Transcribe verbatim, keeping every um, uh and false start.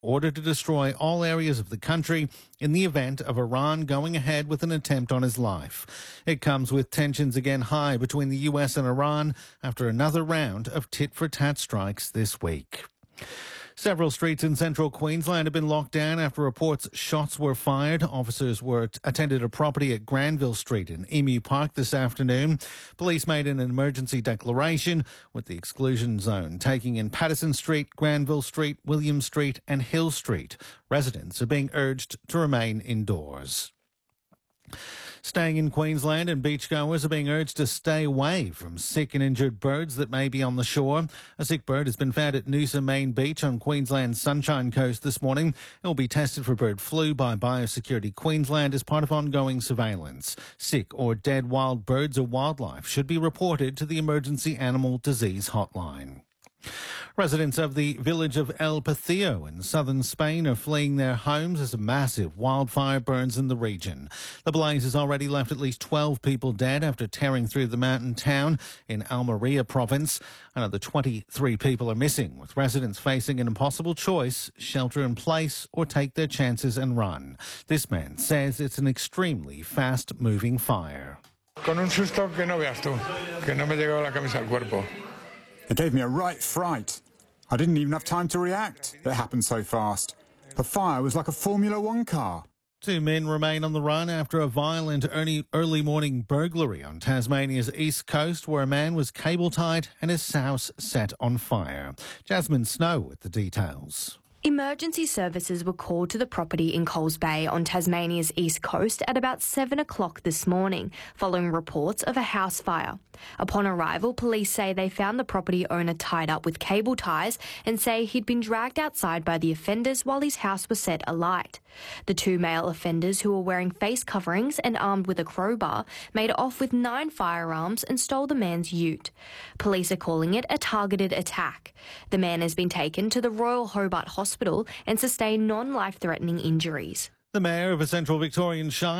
ordered to destroy all areas of the country in the event of Iran going ahead with an attempt on his life. It comes with tensions again high between the U S and Iran after another round of tit-for-tat strikes this week. Several streets in central Queensland have been locked down after reports shots were fired. Officers were attended a property at Granville Street in Emu Park this afternoon. Police made an emergency declaration with the exclusion zone taking in Patterson Street, Granville Street, William Street and Hill Street. Residents are being urged to remain indoors. Staying in Queensland, and beachgoers are being urged to stay away from sick and injured birds that may be on the shore. A sick bird has been found at Noosa Main Beach on Queensland's Sunshine Coast this morning. It will be tested for bird flu by Biosecurity Queensland as part of ongoing surveillance. Sick or dead wild birds or wildlife should be reported to the Emergency Animal Disease Hotline. Residents of the village of El Pathillo in southern Spain are fleeing their homes as a massive wildfire burns in the region. The blaze has already left at least twelve people dead after tearing through the mountain town in Almeria province. Another twenty-three people are missing, with residents facing an impossible choice: shelter in place or take their chances and run. This man says it's an extremely fast-moving fire. Con un susto que no veas tú, que no me llegaba la camisa al cuerpo. It gave me a right fright. I didn't even have time to react. It happened so fast. The fire was like a Formula One car. Two men remain on the run after a violent early, early morning burglary on Tasmania's east coast, where a man was cable-tied and his house set on fire. Jasmine Snow with the details. Emergency services were called to the property in Coles Bay on Tasmania's east coast at about seven o'clock this morning, following reports of a house fire. Upon arrival, police say they found the property owner tied up with cable ties and say he'd been dragged outside by the offenders while his house was set alight. The two male offenders, who were wearing face coverings and armed with a crowbar, made off with nine firearms and stole the man's ute. Police are calling it a targeted attack. The man has been taken to the Royal Hobart Hospital and sustained non-life-threatening injuries. The mayor of a central Victorian shire